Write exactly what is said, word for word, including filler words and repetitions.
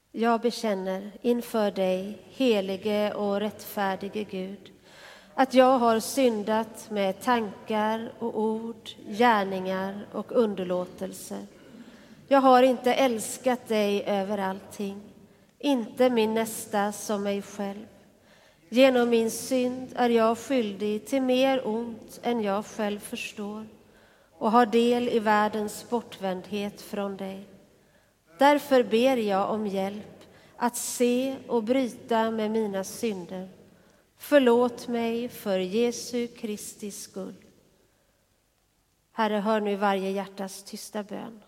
Jag bekänner inför dig, helige och rättfärdige Gud, att jag har syndat med tankar och ord, gärningar och underlåtelser. Jag har inte älskat dig över allting, inte min nästa som mig själv. Genom min synd är jag skyldig till mer ont än jag själv förstår och har del i världens bortvändhet från dig. Därför ber jag om hjälp att se och bryta med mina synder. Förlåt mig för Jesu Kristi skull. Herre, hör nu varje hjärtas tysta bön.